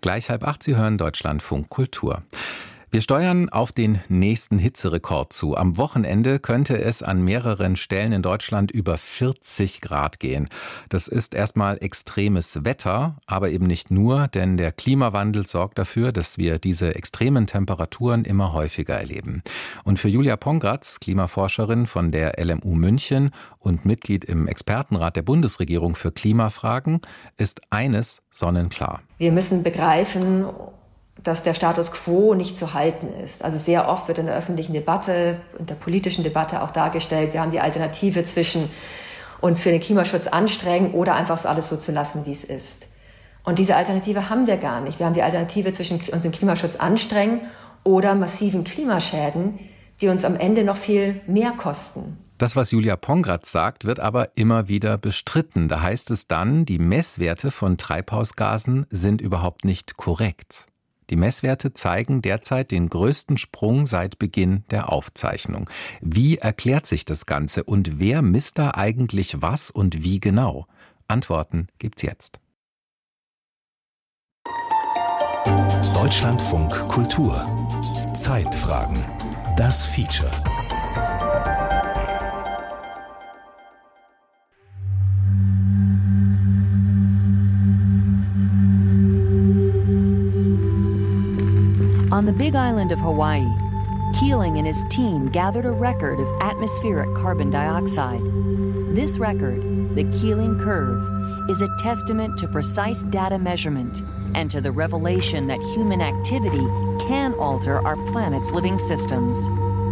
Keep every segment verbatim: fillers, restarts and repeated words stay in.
Gleich halb acht, Sie hören Deutschlandfunk Kultur. Wir steuern auf den nächsten Hitzerekord zu. Am Wochenende könnte es an mehreren Stellen in Deutschland über vierzig Grad gehen. Das ist erstmal extremes Wetter, aber eben nicht nur, denn der Klimawandel sorgt dafür, dass wir diese extremen Temperaturen immer häufiger erleben. Und für Julia Pongratz, Klimaforscherin von der L M U München und Mitglied im Expertenrat der Bundesregierung für Klimafragen, ist eines sonnenklar. Wir müssen begreifen, dass der Status quo nicht zu halten ist. Also sehr oft wird in der öffentlichen Debatte, in der politischen Debatte auch dargestellt, wir haben die Alternative zwischen uns für den Klimaschutz anstrengen oder einfach so alles so zu lassen, wie es ist. Und diese Alternative haben wir gar nicht. Wir haben die Alternative zwischen uns im Klimaschutz anstrengen oder massiven Klimaschäden, die uns am Ende noch viel mehr kosten. Das, was Julia Pongratz sagt, wird aber immer wieder bestritten. Da heißt es dann, die Messwerte von Treibhausgasen sind überhaupt nicht korrekt. Die Messwerte zeigen derzeit den größten Sprung seit Beginn der Aufzeichnung. Wie erklärt sich das Ganze und wer misst da eigentlich was und wie genau? Antworten gibt's jetzt. Deutschlandfunk Kultur. Zeitfragen. Das Feature. On the big island of Hawaii, Keeling and his team gathered a record of atmospheric carbon dioxide. This record, the Keeling Curve, is a testament to precise data measurement and to the revelation that human activity can alter our planet's living systems.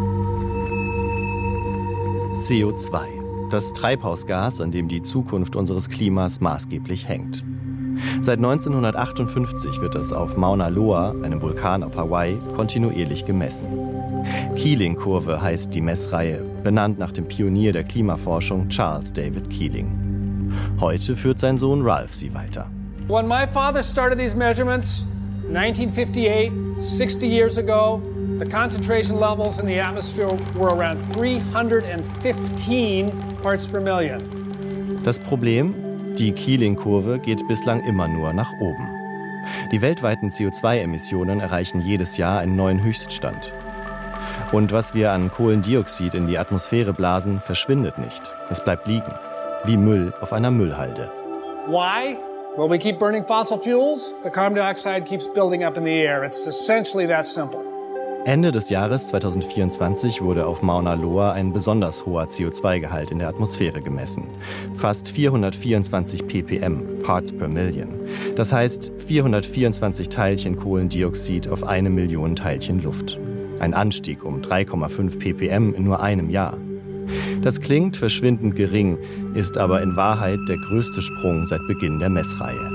C O zwei, das Treibhausgas, an dem die Zukunft unseres Klimas maßgeblich hängt. Seit neunzehnhundertachtundfünfzig wird es auf Mauna Loa, einem Vulkan auf Hawaii, kontinuierlich gemessen. Keeling-Kurve heißt die Messreihe, benannt nach dem Pionier der Klimaforschung Charles David Keeling. Heute führt sein Sohn Ralph sie weiter. When my father started these measurements, nineteen fifty-eight, sixty years ago, the concentration levels in the atmosphere were around three hundred fifteen parts per million. Das Problem? Die Keeling-Kurve geht bislang immer nur nach oben. Die weltweiten C O zwei Emissionen erreichen jedes Jahr einen neuen Höchststand. Und was wir an Kohlendioxid in die Atmosphäre blasen, verschwindet nicht. Es bleibt liegen, wie Müll auf einer Müllhalde. Why? Well, we keep burning fossil fuels. The carbon dioxide keeps building up in the air. It's essentially that simple. Ende des Jahres zweitausendvierundzwanzig wurde auf Mauna Loa ein besonders hoher C O zwei Gehalt in der Atmosphäre gemessen. Fast vierhundertvierundzwanzig ppm, Parts per Million. Das heißt vierhundertvierundzwanzig Teilchen Kohlendioxid auf eine Million Teilchen Luft. Ein Anstieg um drei Komma fünf ppm in nur einem Jahr. Das klingt verschwindend gering, ist aber in Wahrheit der größte Sprung seit Beginn der Messreihe.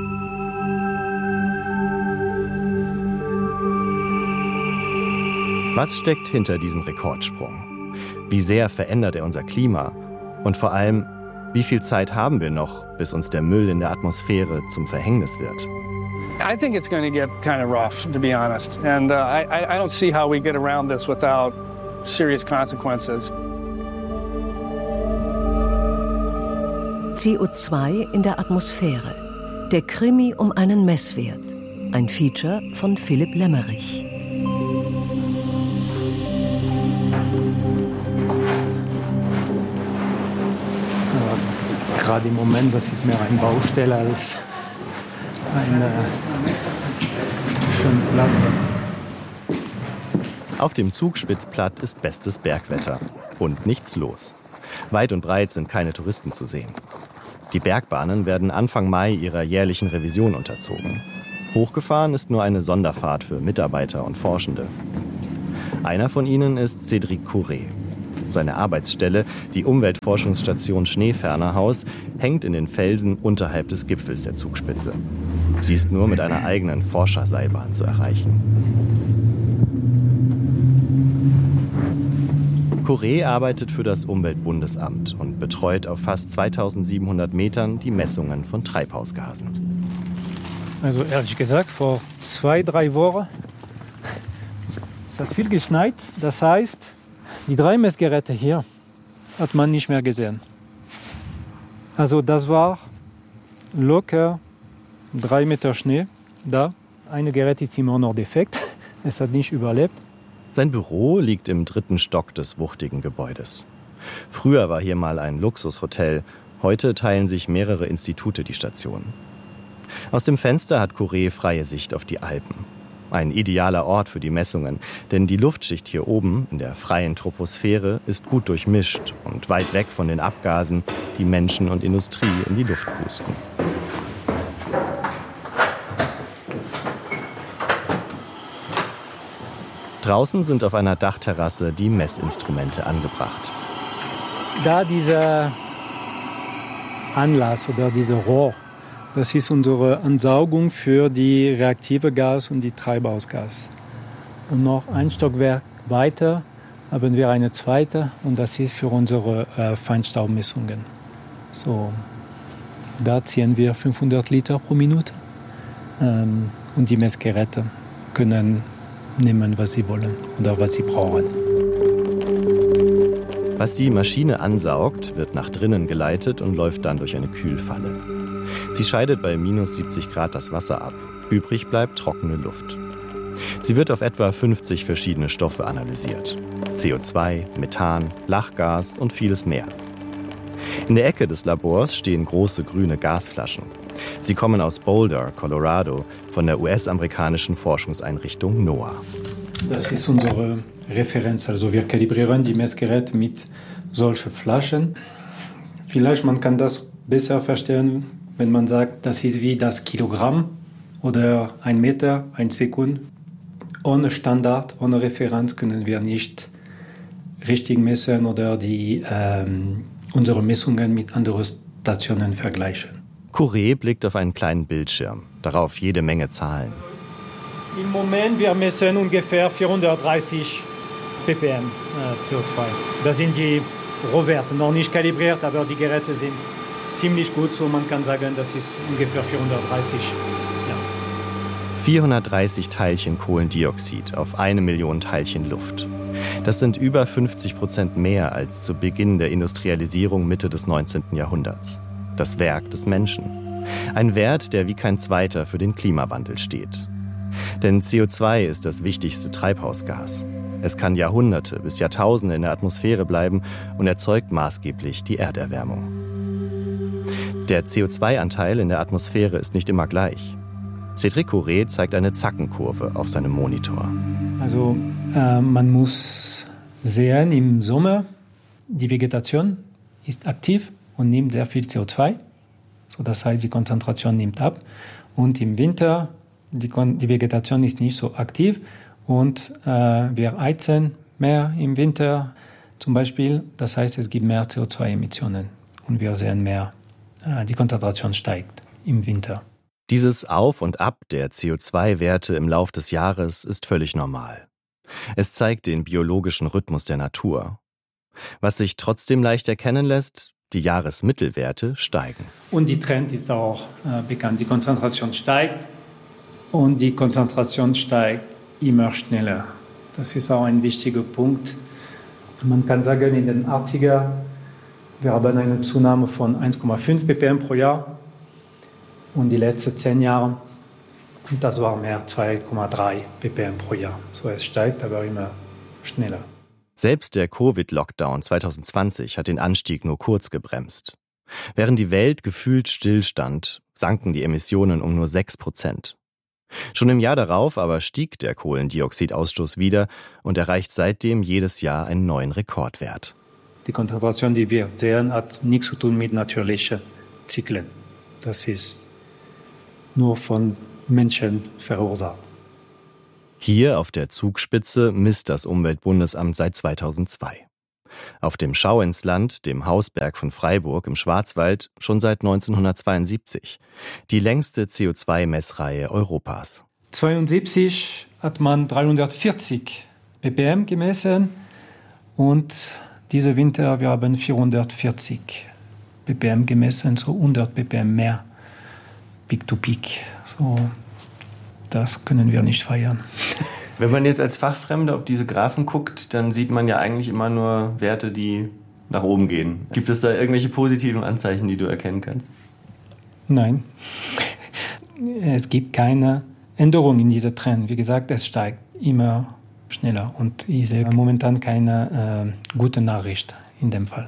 Was steckt hinter diesem Rekordsprung? Wie sehr verändert er unser Klima? Und vor allem, wie viel Zeit haben wir noch, bis uns der Müll in der Atmosphäre zum Verhängnis wird? I think it's going to get kind of rough, to be honest. And uh, I, I don't see how we get around this without serious consequences. C O zwei in der Atmosphäre. Der Krimi um einen Messwert. Ein Feature von Philipp Lemmerich. Gerade im Moment, das ist mehr eine Baustelle als ein äh, schöner Platz. Auf dem Zugspitzplatt ist bestes Bergwetter und nichts los. Weit und breit sind keine Touristen zu sehen. Die Bergbahnen werden Anfang Mai ihrer jährlichen Revision unterzogen. Hochgefahren ist nur eine Sonderfahrt für Mitarbeiter und Forschende. Einer von ihnen ist Cédric Courret. Seine Arbeitsstelle, die Umweltforschungsstation Schneefernerhaus, hängt in den Felsen unterhalb des Gipfels der Zugspitze. Sie ist nur mit einer eigenen Forscherseilbahn zu erreichen. Courret arbeitet für das Umweltbundesamt und betreut auf fast zweitausendsiebenhundert Metern die Messungen von Treibhausgasen. Also ehrlich gesagt, vor zwei, drei Wochen, es hat viel geschneit, das heißt, die drei Messgeräte hier hat man nicht mehr gesehen. Also das war locker drei Meter Schnee da Ein Gerät ist immer noch defekt. Es hat nicht überlebt. Sein Büro liegt im dritten Stock des wuchtigen Gebäudes. Früher war hier mal ein Luxushotel. Heute teilen sich mehrere Institute die Station. Aus dem Fenster hat Courret freie Sicht auf die Alpen. Ein idealer Ort für die Messungen, denn die Luftschicht hier oben in der freien Troposphäre ist gut durchmischt und weit weg von den Abgasen, die Menschen und Industrie in die Luft pusten. Draußen sind auf einer Dachterrasse die Messinstrumente angebracht. Da dieser Anlass oder dieser Rohr, das ist unsere Ansaugung für die reaktive Gas und die Treibhausgas. Und noch ein Stockwerk weiter haben wir eine zweite und das ist für unsere äh, Feinstaubmessungen. So, da ziehen wir fünfhundert Liter pro Minute ähm, und die Messgeräte können nehmen, was sie wollen oder was sie brauchen. Was die Maschine ansaugt, wird nach drinnen geleitet und läuft dann durch eine Kühlfalle. Sie scheidet bei minus siebzig Grad das Wasser ab. Übrig bleibt trockene Luft. Sie wird auf etwa fünfzig verschiedene Stoffe analysiert. C O zwei, Methan, Lachgas und vieles mehr. In der Ecke des Labors stehen große grüne Gasflaschen. Sie kommen aus Boulder, Colorado, von der U S-amerikanischen Forschungseinrichtung NOAA. Das ist unsere Referenz. Also wir kalibrieren die Messgeräte mit solchen Flaschen. Vielleicht man kann das besser verstehen, wenn man sagt, das ist wie das Kilogramm oder ein Meter, ein Sekunde. Ohne Standard, ohne Referenz können wir nicht richtig messen oder die, ähm, unsere Messungen mit anderen Stationen vergleichen. Courret blickt auf einen kleinen Bildschirm, darauf jede Menge Zahlen. Im Moment wir messen ungefähr vierhundertdreißig ppm äh, C O zwei. Das sind die Rohwerte, noch nicht kalibriert, aber die Geräte sind ziemlich gut, so man kann sagen, das ist ungefähr vierhundertdreißig. Ja. vierhundertdreißig Teilchen Kohlendioxid auf eine Million Teilchen Luft. Das sind über fünfzig Prozent mehr als zu Beginn der Industrialisierung Mitte des neunzehnten Jahrhunderts. Das Werk des Menschen. Ein Wert, der wie kein zweiter für den Klimawandel steht. Denn C O zwei ist das wichtigste Treibhausgas. Es kann Jahrhunderte bis Jahrtausende in der Atmosphäre bleiben und erzeugt maßgeblich die Erderwärmung. Der C O zwei Anteil in der Atmosphäre ist nicht immer gleich. Cédric Courret zeigt eine Zackenkurve auf seinem Monitor. Also äh, man muss sehen, im Sommer die Vegetation ist aktiv und nimmt sehr viel C O zwei. So, das heißt, die Konzentration nimmt ab. Und im Winter, die, die Vegetation ist nicht so aktiv. Und äh, wir heizen mehr im Winter zum Beispiel. Das heißt, es gibt mehr C O zwei Emissionen. Und wir sehen mehr, äh, die Konzentration steigt im Winter. Dieses Auf und Ab der C O zwei Werte im Lauf des Jahres ist völlig normal. Es zeigt den biologischen Rhythmus der Natur. Was sich trotzdem leicht erkennen lässt, die Jahresmittelwerte steigen. Und die Trend ist auch äh, bekannt. Die Konzentration steigt und die Konzentration steigt immer schneller. Das ist auch ein wichtiger Punkt. Man kann sagen, in den achtziger wir haben eine Zunahme von eins Komma fünf ppm pro Jahr und die letzten zehn Jahre, das war mehr zwei Komma drei ppm pro Jahr. So, es steigt aber immer schneller. Selbst der Covid-Lockdown zwanzig zwanzig hat den Anstieg nur kurz gebremst. Während die Welt gefühlt stillstand, sanken die Emissionen um nur sechs Prozent. Schon im Jahr darauf aber stieg der Kohlendioxidausstoß wieder und erreicht seitdem jedes Jahr einen neuen Rekordwert. Die Konzentration, die wir sehen, hat nichts zu tun mit natürlichen Zyklen. Das ist nur von Menschen verursacht. Hier auf der Zugspitze misst das Umweltbundesamt seit zweitausendzwei. Auf dem Schauinsland, dem Hausberg von Freiburg im Schwarzwald, schon seit neunzehnhundertzweiundsiebzig. Die längste C O zwei Messreihe Europas. zweiundsiebzig hat man dreihundertvierzig ppm gemessen und diese Winter wir haben vierhundertvierzig ppm gemessen, so hundert ppm mehr, Peak to Peak. So, das können wir nicht feiern. Wenn man jetzt als Fachfremder auf diese Graphen guckt, dann sieht man ja eigentlich immer nur Werte, die nach oben gehen. Gibt es da irgendwelche positiven Anzeichen, die du erkennen kannst? Nein. Es gibt keine Änderung in diesem Trend. Wie gesagt, es steigt immer schneller und ich sehe momentan keine äh, gute Nachricht in dem Fall.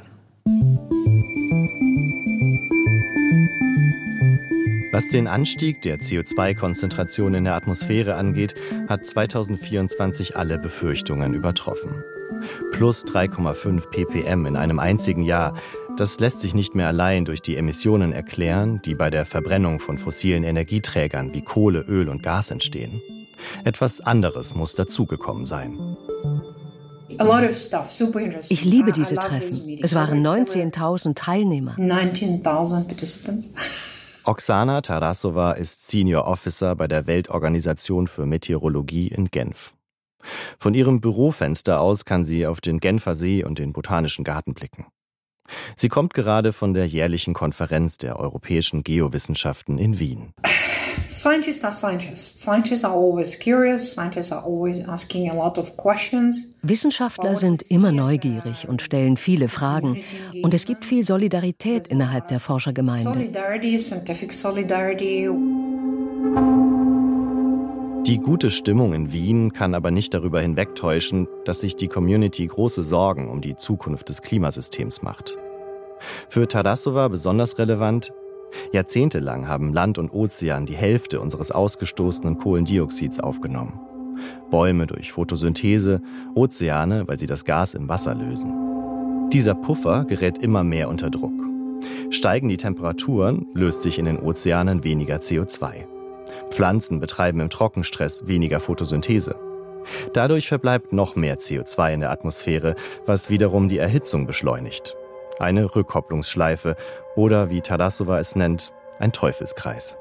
Was den Anstieg der C O zwei Konzentration in der Atmosphäre angeht, hat zweitausendvierundzwanzig alle Befürchtungen übertroffen. Plus drei Komma fünf ppm in einem einzigen Jahr, das lässt sich nicht mehr allein durch die Emissionen erklären, die bei der Verbrennung von fossilen Energieträgern wie Kohle, Öl und Gas entstehen. Etwas anderes muss dazugekommen sein. Ich liebe diese Treffen. Es waren neunzehntausend Teilnehmer. Oksana Tarasova ist Senior Officer bei der Weltorganisation für Meteorologie in Genf. Von ihrem Bürofenster aus kann sie auf den Genfer See und den Botanischen Garten blicken. Sie kommt gerade von der jährlichen Konferenz der europäischen Geowissenschaften in Wien. Scientists are scientists. Scientists are always curious. Scientists are always asking a lot of questions. Wissenschaftler sind immer neugierig und stellen viele Fragen. Und es gibt viel Solidarität innerhalb der Forschergemeinde. Solidarity, scientific solidarity. Die gute Stimmung in Wien kann aber nicht darüber hinwegtäuschen, dass sich die Community große Sorgen um die Zukunft des Klimasystems macht. Für Tarasova besonders relevant: Jahrzehntelang haben Land und Ozean die Hälfte unseres ausgestoßenen Kohlendioxids aufgenommen. Bäume durch Photosynthese, Ozeane, weil sie das Gas im Wasser lösen. Dieser Puffer gerät immer mehr unter Druck. Steigen die Temperaturen, löst sich in den Ozeanen weniger C O zwei. Pflanzen betreiben im Trockenstress weniger Photosynthese. Dadurch verbleibt noch mehr C O zwei in der Atmosphäre, was wiederum die Erhitzung beschleunigt. Eine Rückkopplungsschleife oder, wie Tarasova es nennt, ein Teufelskreis.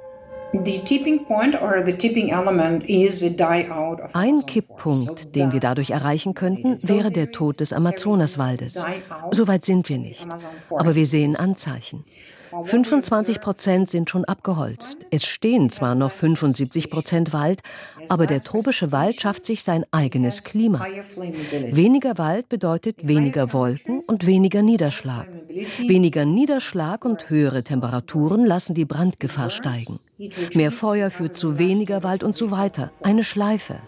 Ein Kipppunkt, den wir dadurch erreichen könnten, wäre der Tod des Amazonaswaldes. Soweit sind wir nicht. Aber wir sehen Anzeichen. fünfundzwanzig Prozent sind schon abgeholzt. Es stehen zwar noch fünfundsiebzig Prozent Wald, aber der tropische Wald schafft sich sein eigenes Klima. Weniger Wald bedeutet weniger Wolken und weniger Niederschlag. Weniger Niederschlag und höhere Temperaturen lassen die Brandgefahr steigen. Mehr Feuer führt zu weniger Wald und so weiter. Eine Schleife.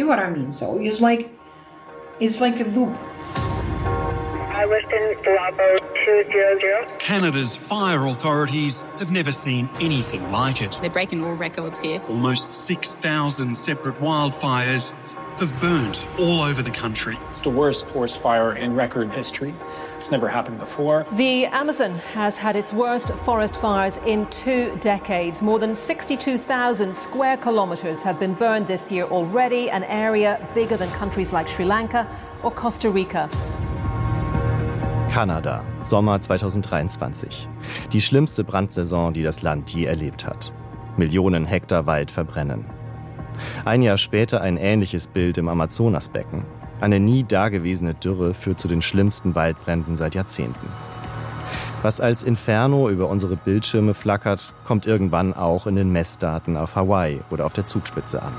Canada's fire authorities have never seen anything like it. They're breaking all records here. Almost six thousand separate wildfires have burnt all over the country. It's the worst forest fire in record history. It's never happened before. The Amazon has had its worst forest fires in two decades. More than sixty-two thousand square kilometers have been burned this year already, an area bigger than countries like Sri Lanka or Costa Rica. Kanada, Sommer zweitausenddreiundzwanzig. Die schlimmste Brandsaison, die das Land je erlebt hat. Millionen Hektar Wald verbrennen. Ein Jahr später ein ähnliches Bild im Amazonasbecken. Eine nie dagewesene Dürre führt zu den schlimmsten Waldbränden seit Jahrzehnten. Was als Inferno über unsere Bildschirme flackert, kommt irgendwann auch in den Messdaten auf Hawaii oder auf der Zugspitze an.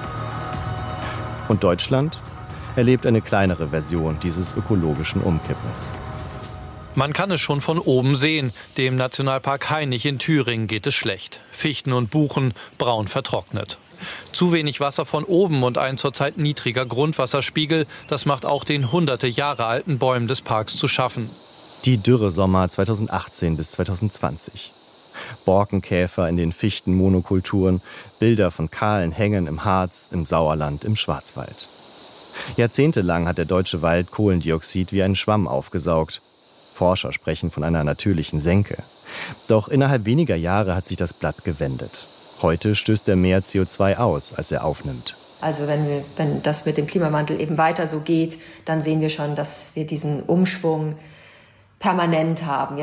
Und Deutschland erlebt eine kleinere Version dieses ökologischen Umkippens. Man kann es schon von oben sehen. Dem Nationalpark Hainich in Thüringen geht es schlecht. Fichten und Buchen braun vertrocknet. Zu wenig Wasser von oben und ein zurzeit niedriger Grundwasserspiegel, das macht auch den hunderte Jahre alten Bäumen des Parks zu schaffen. Die Dürresommer zweitausendachtzehn bis zweitausendzwanzig. Borkenkäfer in den Fichtenmonokulturen, Bilder von kahlen Hängen im Harz, im Sauerland, im Schwarzwald. Jahrzehntelang hat der deutsche Wald Kohlendioxid wie einen Schwamm aufgesaugt. Forscher sprechen von einer natürlichen Senke. Doch innerhalb weniger Jahre hat sich das Blatt gewendet. Heute stößt er mehr C O zwei aus, als er aufnimmt. Also wenn, wir, wenn das mit dem Klimawandel eben weiter so geht, dann sehen wir schon, dass wir diesen Umschwung permanent haben.